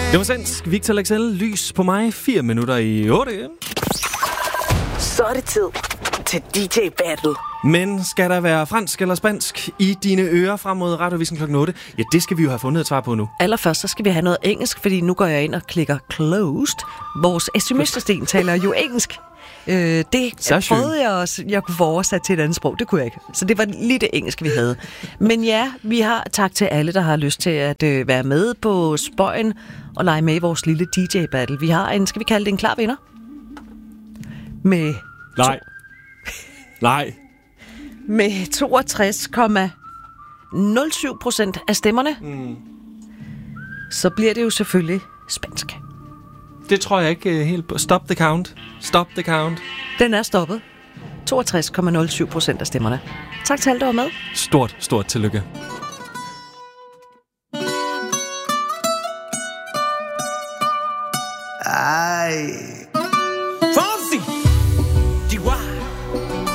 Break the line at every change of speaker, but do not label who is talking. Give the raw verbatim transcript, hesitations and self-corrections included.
Det var svensk. Victor Leksell, Lys på mig. Fire minutter i otte.
Så er det tid til D J Battle.
Men skal der være fransk eller spansk i dine ører frem mod Radioavisen klokken otte? Ja, det skal vi jo have fundet et svar på nu.
Allerførst så skal vi have noget engelsk, fordi nu går jeg ind og klikker closed. Vores S M S-system taler jo engelsk. Øh, det prøvede jeg også, jeg kunne få oversat til et andet sprog. Det kunne jeg ikke. Så det var lige det engelske, vi havde. Men ja, vi har tak til alle, der har lyst til at øh, være med på spøjen og lege med i vores lille D J-battle. Vi har en, skal vi kalde det en klar vinder? Med...
Nej. Nej.
Med toogtres komma nul syv procent af stemmerne, mm. så bliver det jo selvfølgelig spansk.
Det tror jeg ikke helt på. Stop the count. Stop the count.
Den er stoppet. toogtres komma nul syv procent af stemmerne. Tak til alle, der var med.
Stort, stort tillykke.
Ej.